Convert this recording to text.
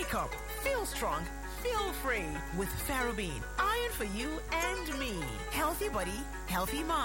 Wake up, feel strong, feel free with Ferrobene. Iron for you and me. Healthy body, healthy mind.